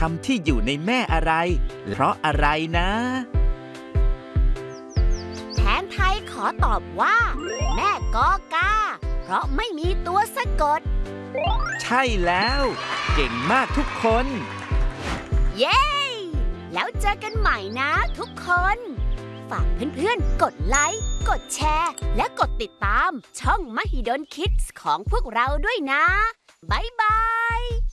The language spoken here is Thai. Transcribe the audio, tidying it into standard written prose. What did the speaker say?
ำที่อยู่ในแม่อะไรเพราะอะไรนะแทนไทยขอตอบว่าแม่กอกาเพราะไม่มีตัวสะกดใช่แล้วเก่งมากทุกคนเย้แล้วเจอกันใหม่นะทุกคนฝากเพื่อนๆกดไลค์กดแชร์และกดติดตามช่องมหิดลคิดส์ของพวกเราด้วยนะบ๊ายบาย